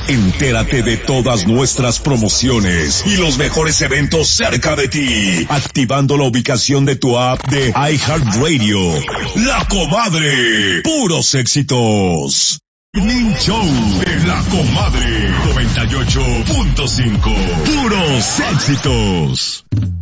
Entérate de todas nuestras promociones y los mejores eventos cerca de ti, activando la ubicación de tu app de iHeartRadio. La Comadre, puros éxitos. Morning Show de La Comadre 98.5, puros éxitos.